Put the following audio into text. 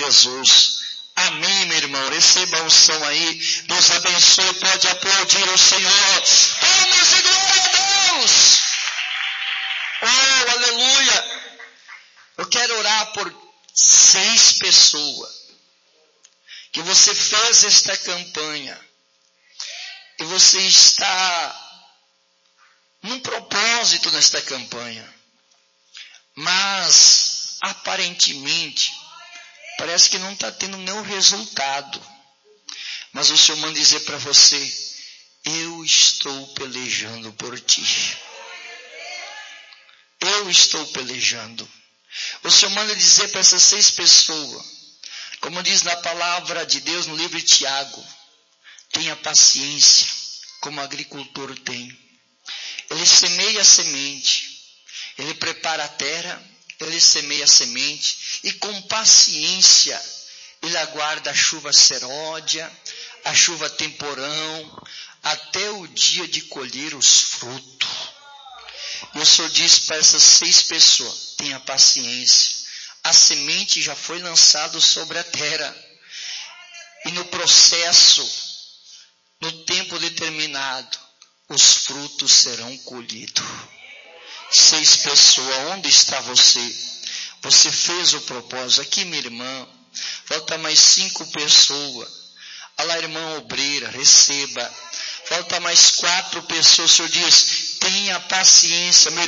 Jesus. Amém, meu irmão. Receba a unção aí. Deus abençoe. Pode aplaudir o Senhor. Vamos e glória a Deus. Oh, aleluia. Eu quero orar por 6 pessoas. Que você fez esta campanha. E você está num propósito nesta campanha. Mas, aparentemente, parece que não está tendo nenhum resultado. Mas o Senhor manda dizer para você: eu estou pelejando por ti. Eu estou pelejando. O Senhor manda dizer para essas 6 pessoas, como diz na palavra de Deus no livro de Tiago: tenha paciência, como o agricultor tem. Ele semeia a semente, ele prepara a terra, ele semeia a semente, e com paciência ele aguarda a chuva seródia, a chuva temporão, até o dia de colher os frutos. E o Senhor diz para essas 6 pessoas: tenha paciência, a semente já foi lançada sobre a terra, e no processo, no tempo determinado, os frutos serão colhidos. 6 pessoas, onde está você? Você fez o propósito. Aqui, minha irmã, falta mais 5 pessoas. Olha lá, irmã obreira, receba. Falta mais 4 pessoas. O Senhor diz: tenha paciência, meu irmão.